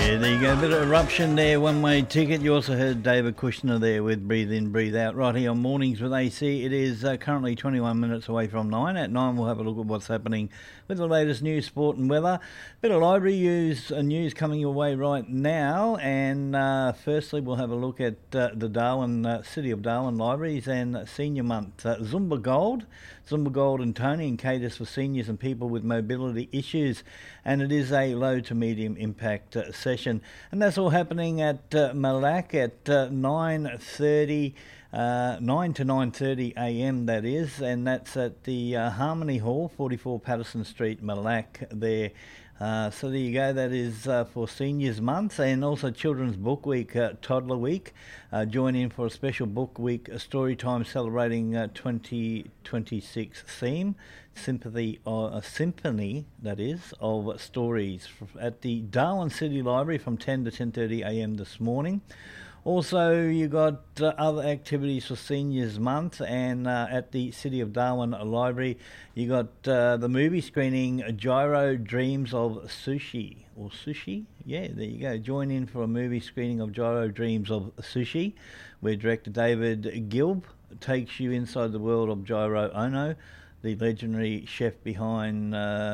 Yeah, there you go. A bit of eruption there, one-way ticket. You also heard David Kushner there with Breathe In, Breathe Out. Right here on Mornings with AC. It is currently 21 minutes away from 9. At 9, we'll have a look at what's happening with the latest news, sport and weather. Bit of library news coming your way right now. And firstly, we'll have a look at the Darwin, City of Darwin Libraries and Senior Month. Zumba Gold and Tony and Cadis for seniors and people with mobility issues. And it is a low to medium impact session. And that's all happening at Malak at 9:30, 9 to 9:30 a.m. that is. And that's at the Harmony Hall, 44 Patterson Street, Malak there. So there you go, that is for Seniors Month and also Children's Book Week, Toddler Week. Join in for a special Book Week story time celebrating 2026 theme, a symphony, that is, of stories at the Darwin City Library from 10 to 10:30 a.m. this morning. Also, you got other activities for Seniors Month, and at the City of Darwin Library, you got the movie screening Gyro Dreams of Sushi, or Sushi. Yeah, there you go. Join in for a movie screening of Gyro Dreams of Sushi, where director David Gilb takes you inside the world of Gyro Ono, the legendary chef behind